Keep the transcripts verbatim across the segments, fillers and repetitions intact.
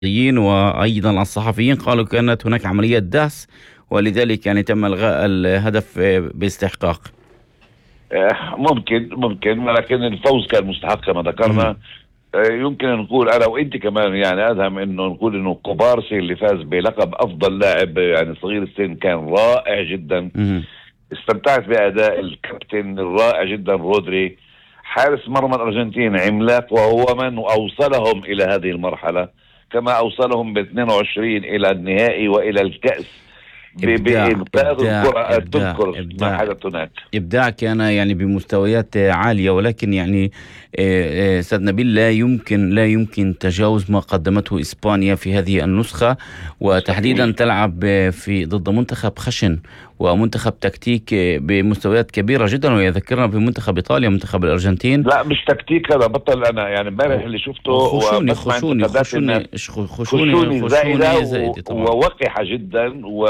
وأيضا الصحفيين قالوا كانت هناك عملية دهس، ولذلك يعني تم إلغاء الهدف باستحقاق. آه، ممكن ممكن ولكن الفوز كان مستحق كما ذكرنا. آه، يمكن أن نقول أنا وأنت كمان يعني أدهم إنه نقول إنه كوبارسي اللي فاز بلقب أفضل لاعب يعني صغير السن كان رائع جدا. مم. استمتعت بأداء الكابتن الرائع جدا رودري، حارس مرمى الأرجنتين عملاق، وهو من أوصلهم إلى هذه المرحلة كما أوصلهم ب اثنين وعشرين إلى النهائي وإلى الكأس إبداع بإنقاذ إبداع الكرة. إبداع تذكر ما إبداع حدث هناك. إبداع كان يعني بمستويات عالية، ولكن يعني آه، آه، سيد نبيل، لا يمكن لا يمكن تجاوز ما قدمته إسبانيا في هذه النسخة، وتحديدا تلعب آه، في ضد منتخب خشن ومنتخب تكتيك آه، بمستويات كبيرة جدا، ويذكرنا بمنتخب إيطاليا، منتخب الأرجنتين. لا مش تكتيك، هذا بطل. أنا يعني امبارح اللي شفته خشوني وبسمع خشوني انتقادات الناس خشوني خشوني خشوني زائدة خشوني زائدة طبعا، ووقحة جدا، و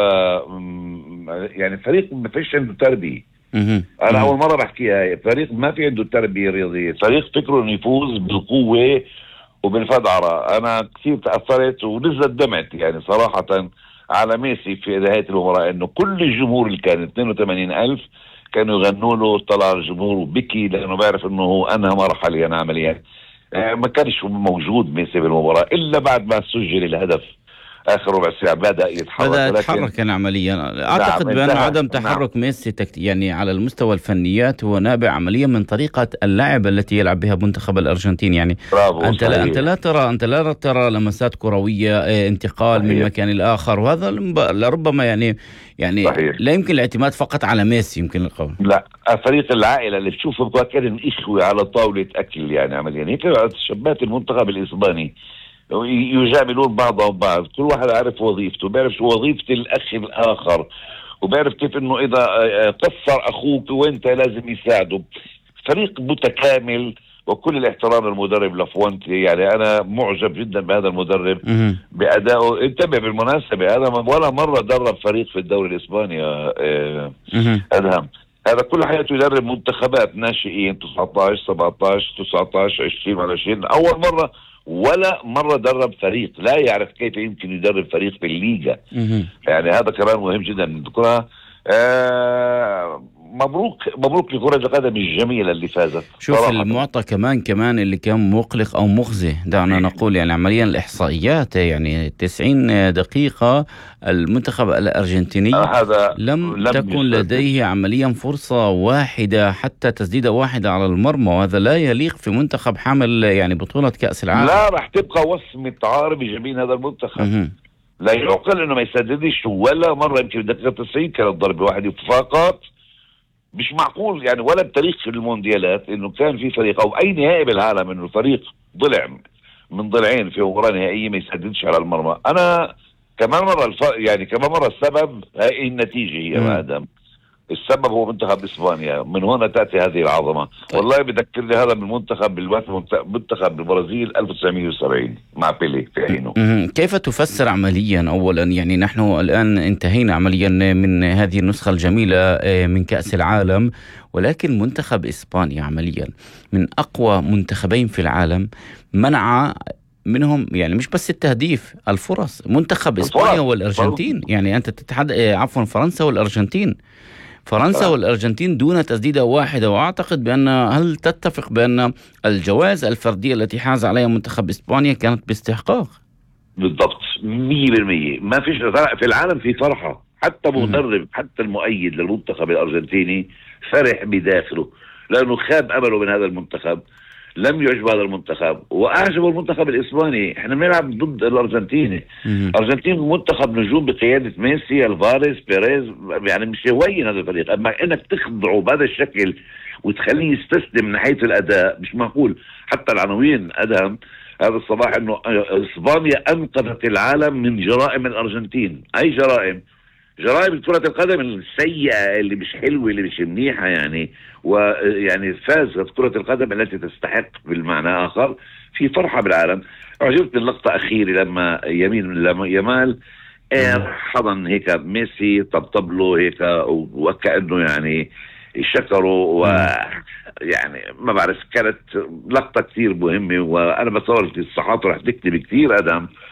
يعني فريق ما فيش عنده تربية. مهم. انا مهم. اول مره بحكيها، هي فريق ما في عنده تربيه رياضيه، فريق فكره انه يفوز بالقوه وبالفدعره. انا كثير تاثرت ونزلت دمعت يعني صراحه على ميسي في نهايه المباراه، انه كل الجمهور اللي كان اثنين وثمانين ألف كانوا يغنوا له، طلع الجمهور وبكي لانه بعرف انه هو انهى مرحله يعني عمليا. آه ما كانش موجود ميسي بالمباراه الا بعد ما سجل الهدف اخر ربع ساعه بدا يتحرك، بدأ ولكن يتحرك يعني عمليا. أعتقد نعم بأن انتهى. عدم نعم تحرك ميسي تكت... يعني على المستوى الفنيات هو نابع عمليا من طريقة اللعب التي يلعب بها منتخب الأرجنتين. يعني برافو أنت لا أنت صحيح لا ترى أنت لا ترى لمسات كروية، آه، انتقال من صحيح مكان لآخر، وهذا لم- لربما يعني يعني صحيح. لا يمكن الاعتماد فقط على ميسي، يمكن القول. لا فريق العائله اللي تشوفه كان اخوه على طاوله اكل يعني عمليا هيك. شبات المنتخب الاسباني يجاملون بعضهم بعض، كل واحد عارف وظيفته، بيعرف شو وظيفه الاخ الاخر، وبيعرف كيف انه اذا قصر اخوك وانت لازم يساعده. فريق متكامل، وكل الاحترام للمدرب لافوانتي. يعني انا معجب جدا بهذا المدرب مهم. بادائه. انتبه بالمناسبه، هذا ولا مره درب فريق في الدوري الاسباني يا آه، مهم. ادهم. هذا كل حياته يدرب منتخبات ناشئين تسعة عشر سبعة عشر تسعة عشر عشرين وعشرين. اول مره ولا مرة درب فريق، لا يعرف كيف يمكن يدرب فريق في الليغا. مهم. يعني هذا كمان مهم جدا نذكرها. آه مبروك مبروك لكرة القدم الجميلة اللي فازت شوف صراحة. المعطى كمان كمان اللي كان مقلق أو مخزي، دعنا نقول يعني عمليا الإحصائيات، يعني تسعين دقيقة المنتخب الأرجنتيني آه هذا لم لم تكن يستطيع. لديه عمليا فرصة واحدة، حتى تسديدة واحدة على المرمى، وهذا لا يليق في منتخب حامل يعني بطولة كأس العالم. لا راح تبقى وصمة عار بجبين هذا المنتخب. مهم. لا يعقل انه ما يسددش ولا مرة. يمكن دقيقة تسعين كانت ضربة واحدة فقط. مش معقول يعني، ولا بتاريخ في المونديالات انه كان في فريق او اي نهائي بالعالم انه فريق ضلع من ضلعين في مباراه نهائيه ما يسددش على المرمى. انا كمان مره الف... يعني كمان مره السبب هاي النتيجه هي مم. مادام السبب هو منتخب اسبانيا، من هنا تاتي هذه العظمه. طيب. والله بذكرني هذا بالمنتخب بالوقت منتخب البرازيل ألف وتسعمائة وسبعين مع بيلي في عينه. مهم. كيف تفسر عمليا أولا، يعني نحن الآن انتهينا عمليا من هذه النسخة الجميلة آه، من كأس العالم، ولكن منتخب إسبانيا عمليا من أقوى منتخبين في العالم، منع منهم يعني مش بس التهديف، الفرص. منتخب إسبانيا الفرص والأرجنتين، يعني أنت تتحدث آه، عفوا فرنسا والأرجنتين، فرنسا آه. والأرجنتين دون تسديدة واحدة. وأعتقد بأن، هل تتفق بأن الجوائز الفردية التي حاز عليها منتخب إسبانيا كانت باستحقاق؟ بالضبط مية بالمية. ما فيش في العالم في فرحة. حتى مهم. مدرب حتى المؤيد للمنتخب الأرجنتيني فرح بداخله لأنه خاب أمله من هذا المنتخب، لم يعجب هذا المنتخب وأعجبه المنتخب الإسباني. احنا بنلعب ضد الأرجنتيني. مهم. الأرجنتين منتخب نجوم بقيادة ميسي الفاريز بيريز، يعني مش هوين هذا الفريق. أما إنك تخضعه بهذا الشكل وتخليه يستسلم من حيث الأداء مش معقول. حتى العناوين أدهم هذا الصباح انه اسبانيا انقذت العالم من جرائم الارجنتين. اي جرائم؟ جرائم كرة القدم السيئة اللي مش حلوة اللي مش منيحة يعني. ويعني فازت كرة القدم التي تستحق بالمعنى آخر. في فرحة بالعالم. عجبتني اللقطة أخيرة لما يمين لما يمال حضن هيك ميسي طبطب له هيك وكأنه يعني شكروا، و يعني ما بعرف كانت لقطة كثير مهمة. وأنا بصور في الصحافة رح تكتب كثير أدم